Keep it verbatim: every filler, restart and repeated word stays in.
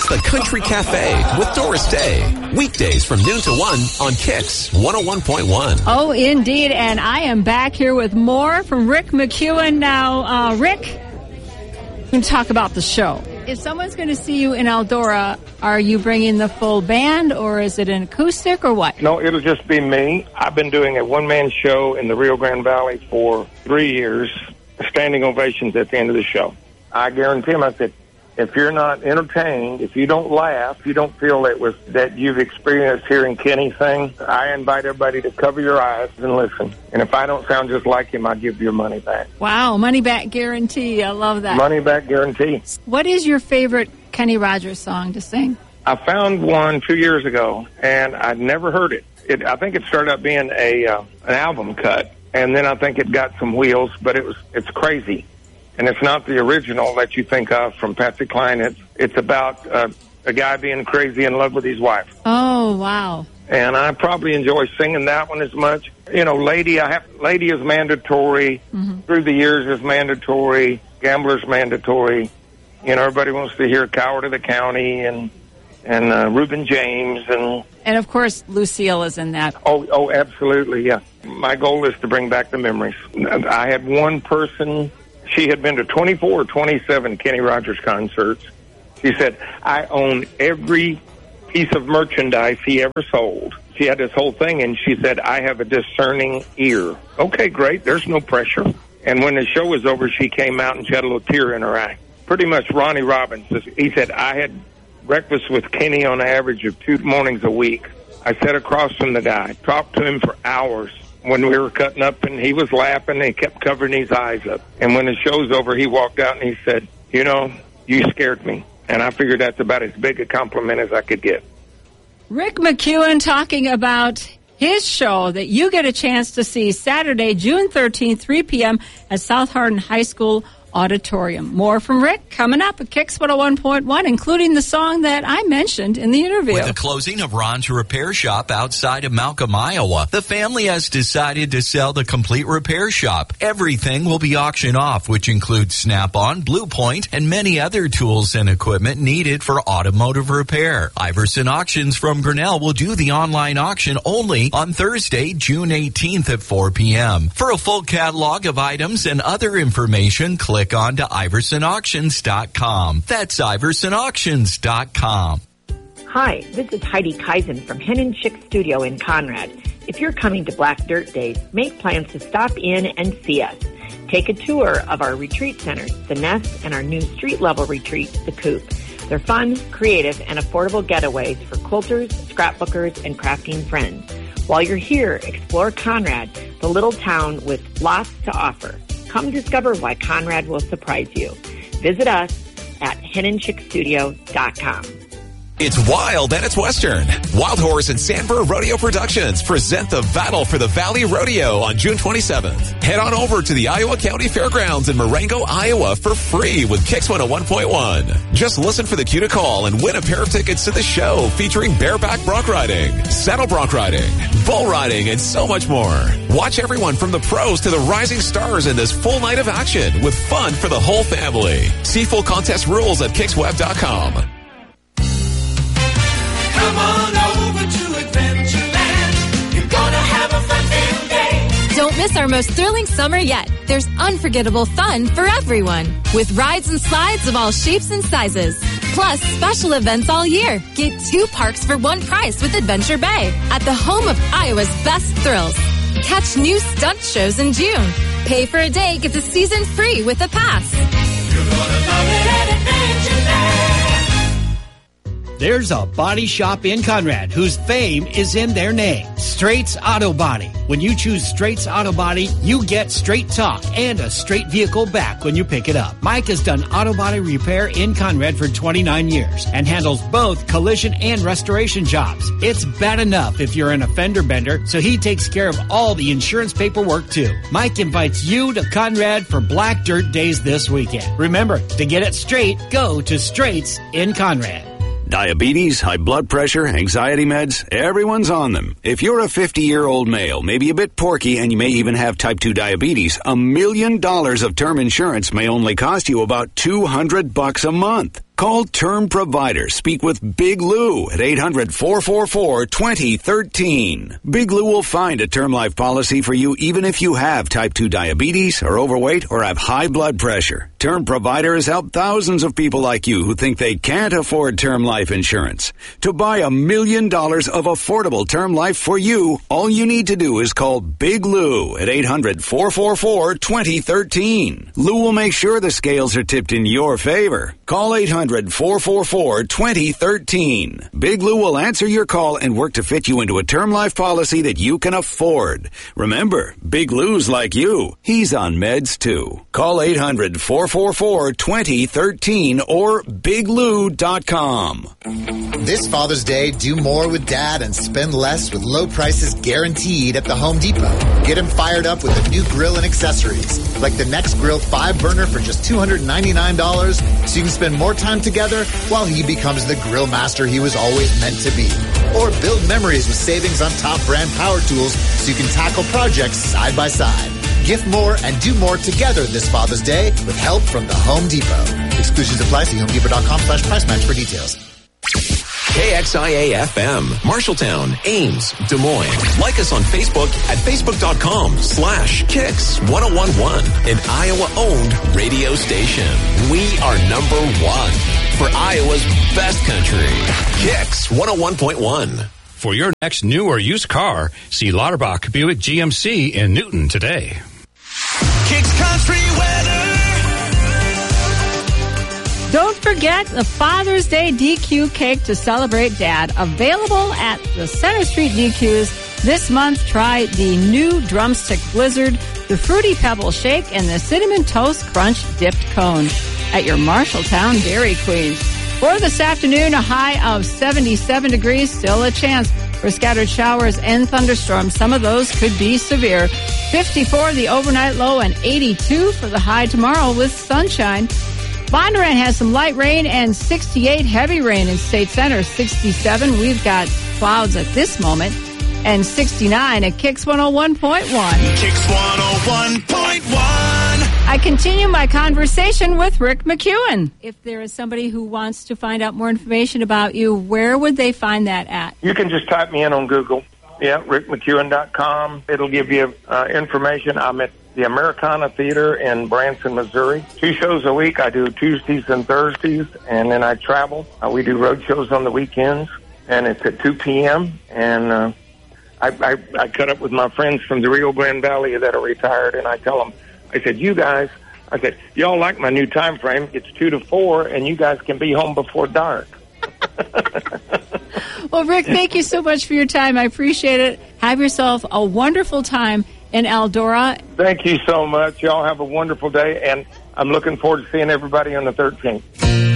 It's the Country Cafe with Doris Day. Weekdays from noon to one on Kix one oh one point one. Oh, indeed. And I am back here with more from Rick McEwen. Now, uh, Rick, we can talk about the show. If someone's going to see you in Eldora, are you bringing the full band, or is it an acoustic, or what? No, it'll just be me. I've been doing a one-man show in the Rio Grande Valley for three years, standing ovations at the end of the show. I guarantee him, I said, if you're not entertained, if you don't laugh, you don't feel it was that you've experienced hearing Kenny sing, I invite everybody to cover your eyes and listen. And if I don't sound just like him, I'll give you your money back. Wow, money back guarantee. I love that. Money back guarantee. What is your favorite Kenny Rogers song to sing? I found one two years ago, and I'd never heard it. it I think it started out being a uh, an album cut, and then I think it got some wheels, but it was it's crazy. And it's not the original that you think of from Patsy Cline. It's, it's about uh, a guy being crazy in love with his wife. Oh, wow. And I probably enjoy singing that one as much. You know, Lady, I have, Lady is mandatory. Mm-hmm. Through the Years is mandatory. Gambler's mandatory. You know, everybody wants to hear Coward of the County and and uh, Reuben James. And, and, of course, Lucille is in that. Oh, oh, absolutely, yeah. My goal is to bring back the memories. I had one person... She had been to twenty-four or twenty-seven Kenny Rogers concerts. She said, I own every piece of merchandise he ever sold. She had this whole thing, and she said, I have a discerning ear. Okay, great. There's no pressure. And when the show was over, she came out and she had a little tear in her eye. Pretty much Ronnie Robbins. He said, I had breakfast with Kenny on an average of two mornings a week. I sat across from the guy, talked to him for hours. When we were cutting up, and he was laughing, and he kept covering his eyes up. And when the show's over, he walked out and he said, you know, you scared me. And I figured that's about as big a compliment as I could get. Rick McEwen talking about his show that you get a chance to see Saturday, June thirteenth, three p.m. at South Hardin High School Auditorium. More from Rick coming up at Kix one oh one point one, including the song that I mentioned in the interview. With the closing of Ron's Repair Shop outside of Malcolm, Iowa, the family has decided to sell the complete repair shop. Everything will be auctioned off, which includes Snap-on, Blue Point, and many other tools and equipment needed for automotive repair. Iverson Auctions from Grinnell will do the online auction only on Thursday, June eighteenth at four p.m. For a full catalog of items and other information, click on to Iverson Auctions dot com. That's Iverson Auctions dot com. Hi, this is Heidi Kaizen from Hen and Chick Studio in Conrad. If you're coming to Black Dirt Days, make plans to stop in and see us. Take a tour of our retreat centers, the Nest, and our new street-level retreat, the Coop. They're fun, creative, and affordable getaways for quilters, scrapbookers, and crafting friends. While you're here, explore Conrad, the little town with lots to offer. Come discover why Conrad will surprise you. Visit us at hen and chick studio dot com. It's wild and it's Western. Wild Horse and Sanford Rodeo Productions present the Battle for the Valley Rodeo on June twenty-seventh. Head on over to the Iowa County Fairgrounds in Marengo, Iowa for free with Kix one oh one point one. Just listen for the cue to call and win a pair of tickets to the show featuring bareback bronc riding, saddle bronc riding, bull riding, and so much more. Watch everyone from the pros to the rising stars in this full night of action with fun for the whole family. See full contest rules at kix web dot com. Come on over to Adventureland. You're gonna have a fun damn day. Don't miss our most thrilling summer yet. There's unforgettable fun for everyone, with rides and slides of all shapes and sizes. Plus, special events all year. Get two parks for one price with Adventure Bay at the home of Iowa's best thrills. Catch new stunt shows in June. Pay for a day, get the season free with a pass. You're gonna love it at Adventureland. There's a body shop in Conrad whose fame is in their name, Straight's Auto Body. When you choose Straight's Auto Body, you get straight talk and a straight vehicle back when you pick it up. Mike has done auto body repair in Conrad for twenty-nine years and handles both collision and restoration jobs. It's bad enough if you're an offender bender, so he takes care of all the insurance paperwork too. Mike invites you to Conrad for Black Dirt Days this weekend. Remember, to get it straight, go to Straight's in Conrad. Diabetes, high blood pressure, anxiety meds, everyone's on them. If you're a fifty-year-old male, maybe a bit porky, and you may even have type two diabetes, a million dollars of term insurance may only cost you about two hundred bucks a month. Call Term Provider. Speak with Big Lou at eight hundred, four four four, two zero one three. Big Lou will find a term life policy for you even if you have type two diabetes, are overweight, or have high blood pressure. Term Provider has helped thousands of people like you who think they can't afford term life insurance. To buy a million dollars of affordable term life for you, all you need to do is call Big Lou at eight hundred, four four four, two zero one three. Lou will make sure the scales are tipped in your favor. Call eight hundred, four four four, two zero one three. Big Lou will answer your call and work to fit you into a term life policy that you can afford. Remember, Big Lou's like you. He's on meds too. Call eight hundred, four four four, two zero one three or big lou dot com. This Father's Day, do more with Dad and spend less with low prices guaranteed at the Home Depot. Get him fired up with a new grill and accessories, like the Next Grill five burner for just two hundred ninety-nine dollars, so you can spend more time together while he becomes the grill master he was always meant to be. Or build memories with savings on top brand power tools so you can tackle projects side by side. Gift more and do more together this Father's Day with help from the Home Depot. Exclusions apply. See home depot dot com slash price match for details. K X I A F M, Marshalltown, Ames, Des Moines. Like us on Facebook at facebook.com slash Kicks ten eleven, an Iowa-owned radio station. We are number one for Iowa's best country. Kicks one oh one point one. For your next new or used car, see Lauterbach Buick G M C in Newton today. Kicks Country Weather. Don't forget the Father's Day D Q cake to celebrate Dad. Available at the Center Street D Qs this month. Try the new Drumstick Blizzard, the Fruity Pebble Shake, and the Cinnamon Toast Crunch Dipped Cone at your Marshalltown Dairy Queen. For this afternoon, a high of seventy-seven degrees. Still a chance for scattered showers and thunderstorms. Some of those could be severe. fifty-four the overnight low and eighty-two for the high tomorrow with sunshine. Bondurant has some light rain and sixty-eight heavy rain in State Center. sixty-seven, we've got clouds at this moment. And sixty-nine at Kicks one oh one point one. Kicks one oh one point one. I continue my conversation with Rick McEwen. If there is somebody who wants to find out more information about you, where would they find that at? You can just type me in on Google. Yeah, rick mcewen dot com. It'll give you uh, information. I'm at the Americana Theater in Branson, Missouri. Two shows a week. I do Tuesdays and Thursdays, and then I travel. Uh, we do road shows on the weekends, and it's at two p.m., and uh, I, I, I cut up with my friends from the Rio Grande Valley that are retired, and I tell them, I said, you guys, I said, y'all like my new time frame. It's two to four, and you guys can be home before dark. Well, Rick, thank you so much for your time. I appreciate it. Have yourself a wonderful time in Eldora. Thank you so much. Y'all have a wonderful day, and I'm looking forward to seeing everybody on the thirteenth.